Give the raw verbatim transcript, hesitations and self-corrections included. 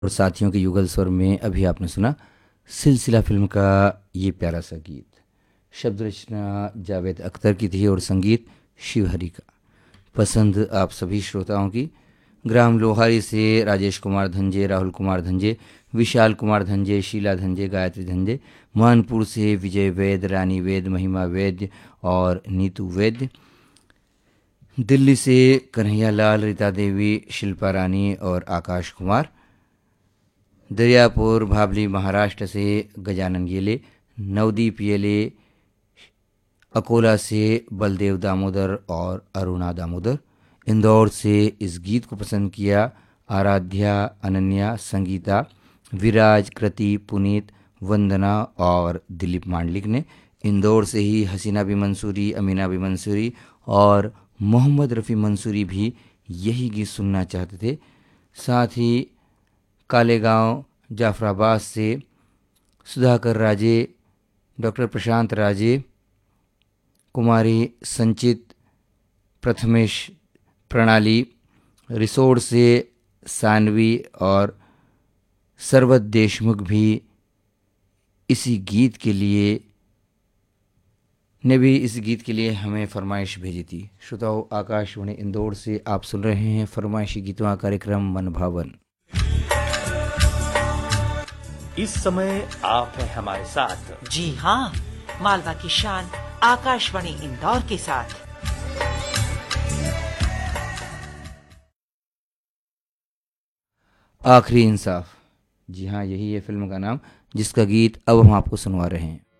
और साथियों के युगल स्वर में अभी आपने सुना सिलसिला फिल्म का ये प्यारा सा गीत। शब्द रचना जावेद अख्तर की थी और संगीत शिवहरी का। पसंद आप सभी श्रोताओं की। ग्राम लोहारी से राजेश कुमार धंजे, राहुल कुमार धंजे, विशाल कुमार धंजे, शीला धंजे, गायत्री धंजे। मानपुर से विजय वैद्य, रानी वैद्य, महिमा वैद्य और नीतू वैद्य। दिल्ली से कन्हैया लाल, रीता देवी, शिल्पा रानी और आकाश कुमार। दरियापुर भाबली महाराष्ट्र से गजानन येले, नवदीप येले। अकोला से बलदेव दामोदर और अरुणा दामोदर। इंदौर से इस गीत को पसंद किया आराध्या, अनन्या, संगीता, विराज, कृति, पुनीत, वंदना और दिलीप मांडलिक ने। इंदौर से ही हसीना भी मंसूरी, अमीना भी मंसूरी और मोहम्मद रफ़ी मंसूरी भी यही गीत सुनना चाहते थे। साथ ही कालेगांव जाफराबाद से सुधाकर राजे, डॉक्टर प्रशांत राजे, कुमारी संचित, प्रथमेश, प्रणाली। रिसोड से सानवी और सरवत देशमुख भी इसी गीत के लिए ने भी इस गीत के लिए हमें फरमाइश भेजी थी। श्रोताओं, आकाशवाणी इंदौर से आप सुन रहे हैं फरमाइशी गीतों का कार्यक्रम मन भावन। इस समय आप हैं हमारे साथ। जी हाँ, मालवा की शान आकाशवाणी इंदौर के साथ। आखिरी इंसाफ, जी हाँ, यही है फिल्म का नाम जिसका गीत अब हम आपको सुनवा रहे हैं।